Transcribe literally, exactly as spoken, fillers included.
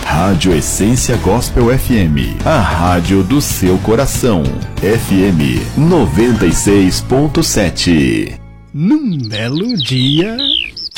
Rádio Essência Gospel F M, a rádio do seu coração. F M noventa e seis ponto sete. Num belo dia,